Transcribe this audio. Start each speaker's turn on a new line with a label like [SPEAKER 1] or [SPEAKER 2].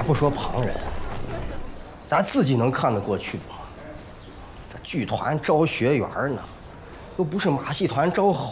[SPEAKER 1] 不说旁人，咱自己能看得过去吗？这剧团招学员呢，又不是马戏团招猴